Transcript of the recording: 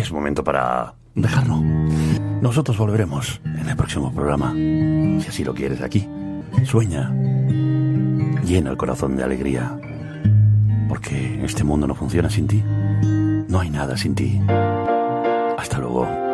es momento para dejarlo. Nosotros volveremos en el próximo programa, si así lo quieres, aquí. Sueña, llena el corazón de alegría, porque este mundo no funciona sin ti. No hay nada sin ti. Hasta luego.